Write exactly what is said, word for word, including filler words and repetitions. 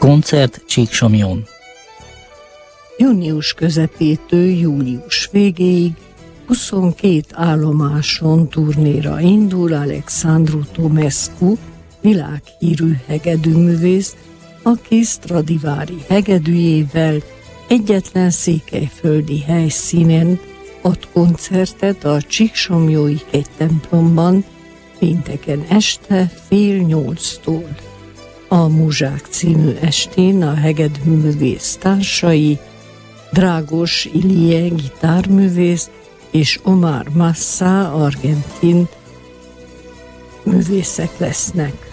Koncert Csíksomlyón. Június közepétől július végéig huszonkét állomáson turnéra indul Alexandru Tomescu, világhírű hegedűművész, aki Stradivari hegedűjével egyetlen székelyföldi helyszínen ad koncertet a Csíksomlyói Kegytemplomban pénteken este fél nyolctól. A Muzsák című estén a hegedűművész társai Dragos Ilie gitárművész és Omar Massa argentin művészek lesznek.